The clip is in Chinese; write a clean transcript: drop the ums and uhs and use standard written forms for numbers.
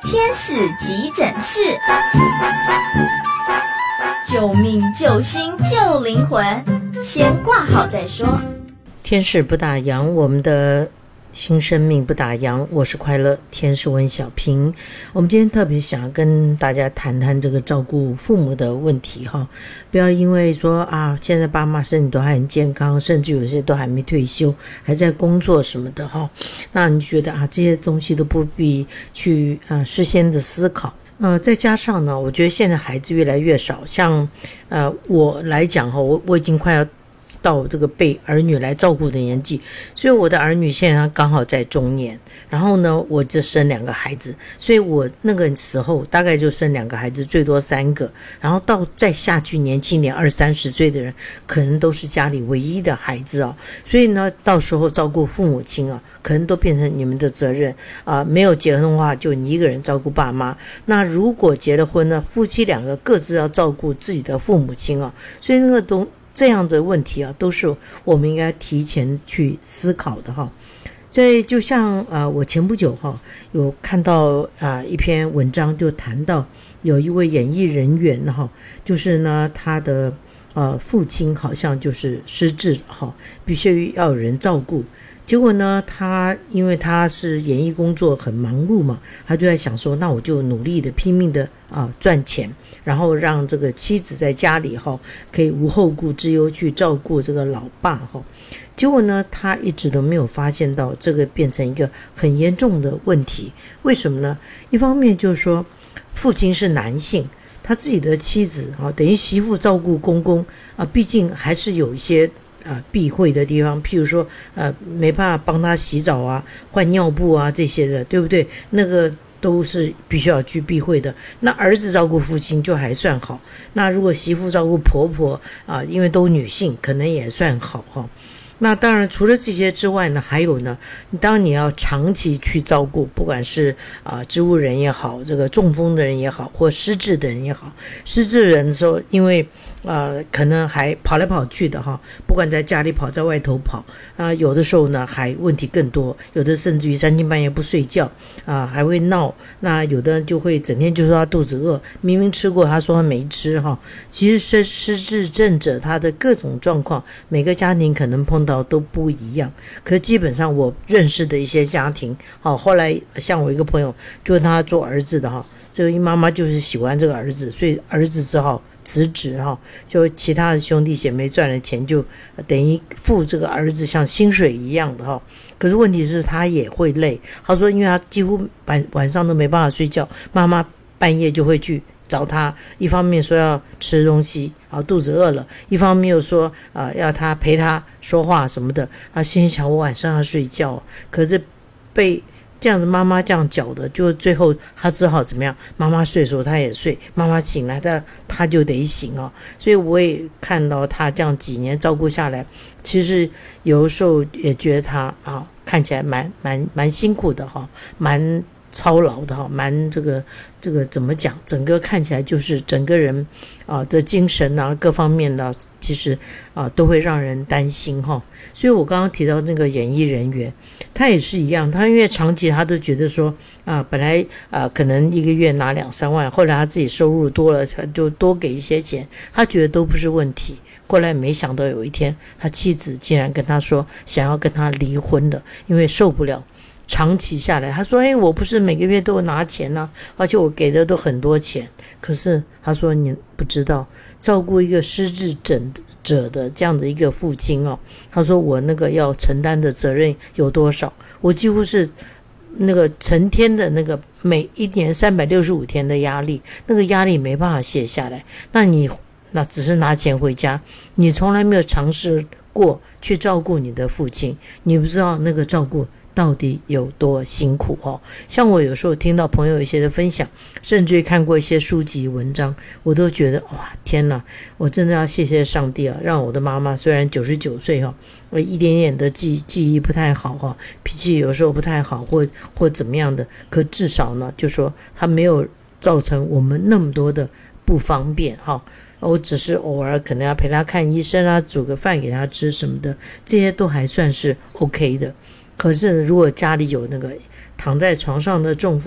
天使急诊室，救命救心救灵魂，先挂号再说。 天使不打烊，我们的新生命不打烊。我是快乐天使文小平。我们今天特别想跟大家谈谈这个照顾父母的问题哈。不要因为说现在爸妈身体都还很健康，甚至有些都还没退休，还在工作什么的哈，那你觉得这些东西都不必去事先的思考。再加上呢，我觉得现在孩子越来越少，像我来讲哈，我已经快要到这个被儿女来照顾的年纪，所以我的儿女现在刚好在中年，然后呢我就生2个孩子，所以我那个时候大概就生2个孩子，最多3个，然后到再下去年轻点20-30岁的人可能都是家里唯一的孩子所以呢到时候照顾父母亲可能都变成你们的责任没有结婚的话就你一个人照顾爸妈，那如果结了婚呢，夫妻2个各自要照顾自己的父母亲所以那个这样的问题都是我们应该提前去思考的所以就像我前不久有看到一篇文章，就谈到有一位演艺人员就是呢他的父亲好像就是失智了必须要有人照顾。结果呢因为他是演艺工作很忙碌嘛，他就在想说，那我就努力的拼命的赚钱，然后让这个妻子在家里可以无后顾之忧去照顾这个老爸结果呢他一直都没有发现到这个变成一个很严重的问题。为什么呢？一方面就是说父亲是男性，他自己的妻子等于媳妇照顾公公毕竟还是有一些避讳的地方，譬如说没办法帮他洗澡换尿布这些的，对不对？那个都是必须要去避讳的。那儿子照顾父亲就还算好，那如果媳妇照顾婆婆因为都女性可能也算好那当然除了这些之外呢，还有呢，当你要长期去照顾，不管是植物人也好，这个中风的人也好，或失智的人也好，失智人的时候因为可能还跑来跑去的不管在家里跑在外头跑有的时候呢还问题更多，有的甚至于3更半夜不睡觉还会闹，那有的就会整天就说他肚子饿，明明吃过他说他没吃其实失智症者他的各种状况每个家庭可能碰到都不一样，可是基本上我认识的一些家庭后来像我一个朋友就是他做儿子的这个妈妈就是喜欢这个儿子，所以儿子只好辞职就其他的兄弟姐妹赚了钱就等于付这个儿子像薪水一样的可是问题是他也会累，他说因为他几乎晚上都没办法睡觉，妈妈半夜就会去找他，一方面说要吃东西肚子饿了，一方面又说要他陪他说话什么的，他心想我晚上要睡觉，可是被这样子妈妈这样搅的，就最后他只好怎么样，妈妈睡的时候他也睡，妈妈醒来他就得醒所以我也看到他这样几年照顾下来，其实有的时候也觉得他看起来蛮辛苦的蛮操劳的蛮这个怎么讲，整个看起来就是整个人的精神各方面其实都会让人担心所以我刚刚提到那个演艺人员，他也是一样，他因为长期他都觉得说本来可能一个月拿2-3万，后来他自己收入多了就多给一些钱，他觉得都不是问题。后来没想到有一天他妻子竟然跟他说想要跟他离婚的，因为受不了长期下来，他说我不是每个月都有拿钱而且我给的都很多钱，可是他说你不知道照顾一个失智者的这样的一个父亲他说我那个要承担的责任有多少，我几乎是那个成天的那个每一年365天的压力，那个压力没办法卸下来，那只是拿钱回家，你从来没有尝试过去照顾你的父亲，你不知道那个照顾到底有多辛苦像我有时候听到朋友一些的分享，甚至于看过一些书籍文章，我都觉得哇天哪，我真的要谢谢上帝让我的妈妈虽然99岁我一点点的记忆不太好脾气有时候不太好或怎么样的，可至少呢就说她没有造成我们那么多的不方便我只是偶尔可能要陪她看医生煮个饭给她吃什么的，这些都还算是 OK 的。可是如果家里有那个躺在床上的中风